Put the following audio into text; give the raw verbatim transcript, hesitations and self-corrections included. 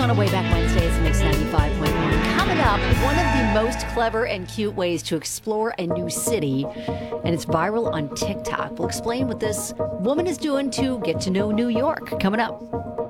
on a Way Back Wednesday. It's Mix ninety-five point one. Coming up, one of the most clever and cute ways to explore a new city, and it's viral on TikTok. We'll explain what this woman is doing to get to know New York. Coming up.